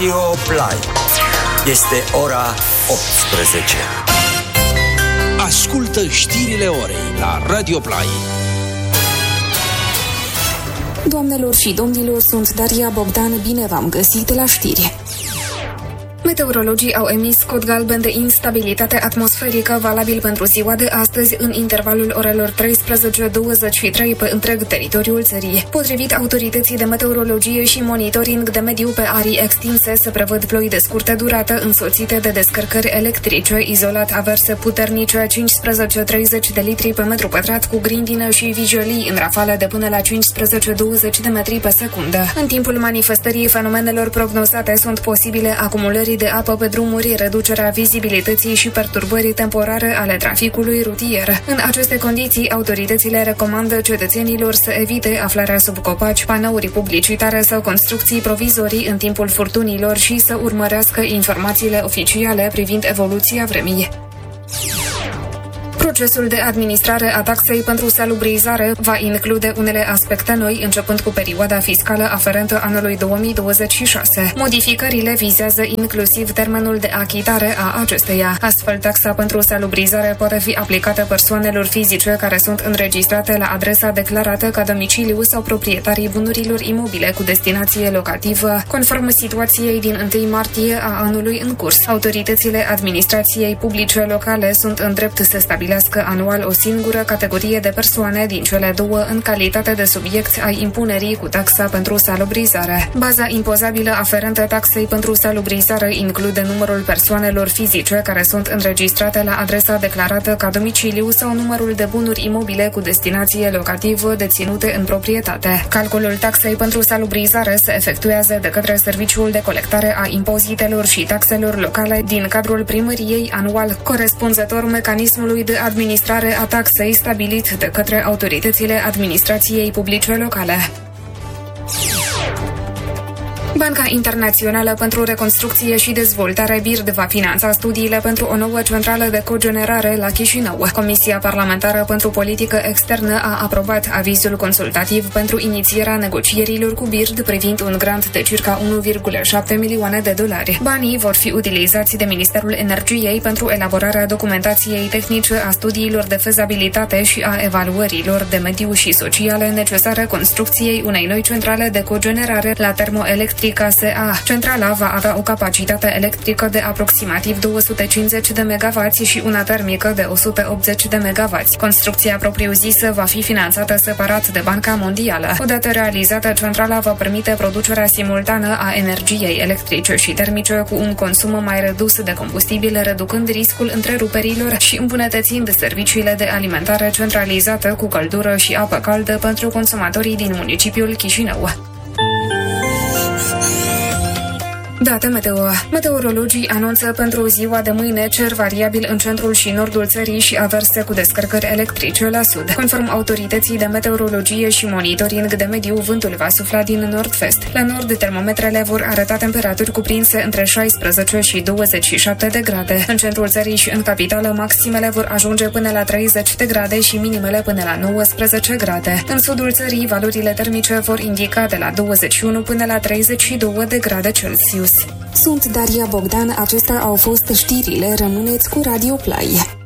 Radio Play. Este ora 18. Ascultă știrile orei la Radio Play. Doamnelor și domnilor, sunt Daria Bogdan, bine v-am găsit la știri. Meteorologii au emis cod galben de instabilitate atmosferică valabil pentru ziua de astăzi în intervalul orelor 13-23 pe întreg teritoriul țării. Potrivit autorității de meteorologie și monitoring de mediu pe arii extinse, se prevăd ploi de scurtă durată însoțite de descărcări electrice, izolat averse puternice 15-30 de litri pe metru pătrat cu grindină și vijolii în rafale de până la 15-20 de metri pe secundă. În timpul manifestării fenomenelor prognozate sunt posibile acumulări de apă pe drumuri, reducerea vizibilității și perturbări temporare ale traficului rutier. În aceste condiții, autoritățile recomandă cetățenilor să evite aflarea sub copaci, panouri publicitare sau construcții provizorii în timpul furtunilor și să urmărească informațiile oficiale privind evoluția vremii. Procesul de administrare a taxei pentru salubrizare va include unele aspecte noi, începând cu perioada fiscală aferentă anului 2026. Modificările vizează inclusiv termenul de achitare a acesteia. Astfel, taxa pentru salubrizare poate fi aplicată persoanelor fizice care sunt înregistrate la adresa declarată ca domiciliu sau proprietarii bunurilor imobile cu destinație locativă, conform situației din 1 martie a anului în curs. Autoritățile administrației publice locale sunt în drept să stabilească anual o singură categorie de persoane din cele două în calitate de subiecți ai impunerii cu taxa pentru salubrizare. Baza impozabilă aferentă taxei pentru salubrizare include numărul persoanelor fizice care sunt înregistrate la adresa declarată ca domiciliu sau numărul de bunuri imobile cu destinație locativă deținute în proprietate. Calculul taxei pentru salubrizare se efectuează de către Serviciul de Colectare a Impozitelor și Taxelor Locale din cadrul primăriei anual, corespunzător mecanismului de administrare a taxei stabilit de către autoritățile administrației publice locale. Banca Internațională pentru Reconstrucție și Dezvoltare BIRD va finanța studiile pentru o nouă centrală de cogenerare la Chișinău. Comisia Parlamentară pentru Politică Externă a aprobat avizul consultativ pentru inițierea negocierilor cu BIRD privind un grant de circa 1,7 milioane de dolari. Banii vor fi utilizați de Ministerul Energiei pentru elaborarea documentației tehnice a studiilor de fezabilitate și a evaluărilor de mediu și sociale necesare construcției unei noi centrale de cogenerare la termoelectrică SA. Centrala va avea o capacitate electrică de aproximativ 250 de MW și una termică de 180 de MW. Construcția propriu-zisă va fi finanțată separat de Banca Mondială. Odată realizată, centrala va permite producerea simultană a energiei electrice și termice cu un consum mai redus de combustibil, reducând riscul întreruperilor și îmbunătățind serviciile de alimentare centralizată cu căldură și apă caldă pentru consumatorii din municipiul Chișinău. Date meteo. Meteorologii anunță pentru ziua de mâine cer variabil în centrul și nordul țării și averse cu descărcări electrice la sud. Conform autorității de meteorologie și monitoring de mediu, vântul va sufla din nord-vest. La nord, termometrele vor arăta temperaturi cuprinse între 16 și 27 de grade. În centrul țării și în capitală, maximele vor ajunge până la 30 de grade și minimele până la 19 grade. În sudul țării, valorile termice vor indica de la 21 până la 32 de grade Celsius. Sunt Daria Bogdan, acestea au fost știrile, rămâneți cu Radio Play.